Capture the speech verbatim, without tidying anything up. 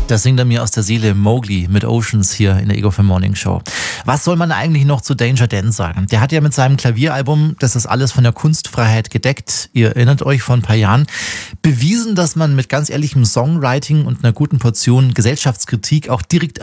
Das singt er mir aus der Seele, Mowgli mit Oceans hier in der Ego fünf Morning Show. Was soll man eigentlich noch zu Danger Dan sagen? Der hat ja mit seinem Klavieralbum, das ist alles von der Kunstfreiheit gedeckt, ihr erinnert euch, vor ein paar Jahren, bewiesen, dass man mit ganz ehrlichem Songwriting und einer guten Portion Gesellschaftskritik auch direkt